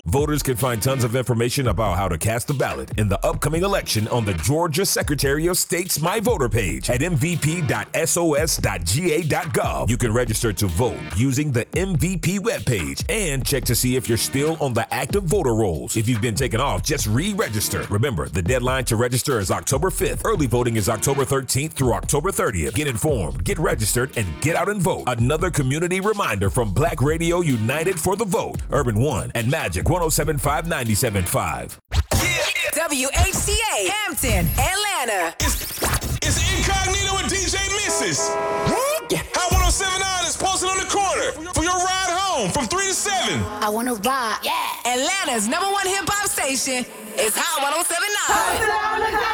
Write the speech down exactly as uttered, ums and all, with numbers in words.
Voters can find tons of information about how to cast a ballot in the upcoming election on the Georgia Secretary of State's My Voter page at m v p dot s o s dot g a dot gov. You can register to vote using the M V P webpage and check to see if you're still on the active voter rolls. If you've been taken off, just re-register. Remember, the deadline to register is October fifth. Early voting is October thirteenth through October thirtieth. Get informed, get registered, and get out and vote. Another community reminder from Black Radio United for the Vote, Urban One, and Magic one oh seven point five, ninety-seven point five. W H C A, Hampton, Atlanta. It's, it's Incognito and D J Missus. Hot one oh seven point nine is posted on the corner for your ride home from three to seven. I want to ride. Yeah. Atlanta's number one hip hop station is Hot one oh seven point nine.